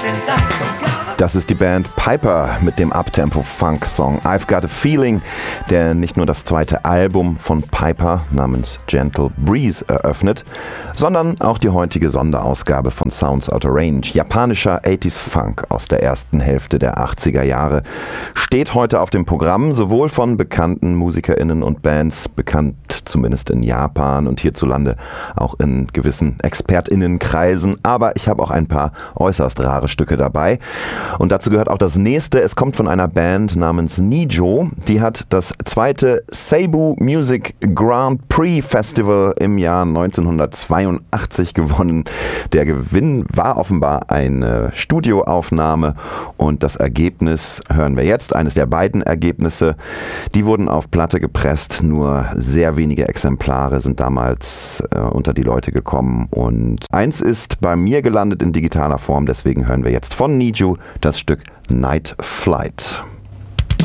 Das ist die Band Piper mit dem Uptempo-Funk-Song I've Got a Feeling, der nicht nur das zweite Album von Piper namens Gentle Breeze eröffnet, sondern auch die heutige Sonderausgabe von Sounds Outta Range. Japanischer 80s Funk aus der ersten Hälfte der 80er Jahre steht heute auf dem Programm, sowohl von bekannten MusikerInnen und Bands, bekannt zumindest in Japan und hierzulande auch in gewissen ExpertInnenkreisen, aber ich habe auch ein paar äußerst rare Stücke dabei. Und dazu gehört auch das nächste. Es kommt von einer Band namens Nijo. Die hat das zweite Seibu Music Grand Prix Festival im Jahr 1982 gewonnen. Der Gewinn war offenbar eine Studioaufnahme und das Ergebnis hören wir jetzt. Eines der beiden Ergebnisse. Die wurden auf Platte gepresst. Nur sehr wenige Exemplare sind damals unter die Leute gekommen. Und eins ist bei mir gelandet in digitaler Form. Deswegen hören wir jetzt von Nijo das Stück Night Flight.